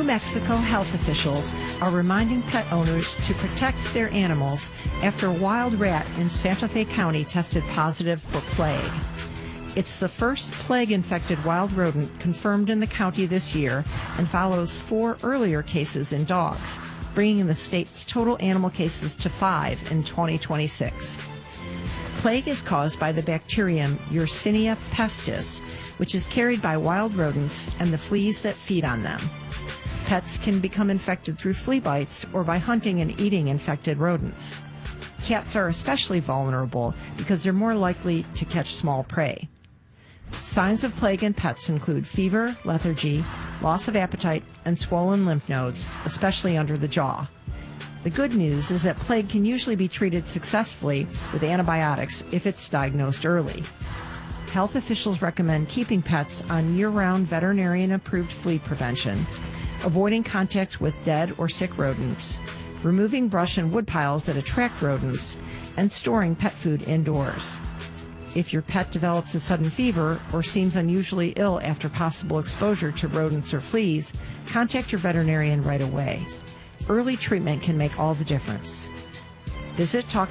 New Mexico health officials are reminding pet owners to protect their animals after a wild rat in Santa Fe County tested positive for plague. It's the first plague-infected wild rodent confirmed in the county this year and follows 4 earlier cases in dogs, bringing the state's total animal cases to 5 in 2026. Plague is caused by the bacterium Yersinia pestis, which is carried by wild rodents and the fleas that feed on them. Pets can become infected through flea bites or by hunting and eating infected rodents. Cats are especially vulnerable because they're more likely to catch small prey. Signs of plague in pets include fever, lethargy, loss of appetite, and swollen lymph nodes, especially under the jaw. The good news is that plague can usually be treated successfully with antibiotics if it's diagnosed early. Health officials recommend keeping pets on year-round veterinarian-approved flea prevention, avoiding contact with dead or sick rodents, removing brush and wood piles that attract rodents, and storing pet food indoors. If your pet develops a sudden fever or seems unusually ill after possible exposure to rodents or fleas, contact your veterinarian right away. Early treatment can make all the difference. Visit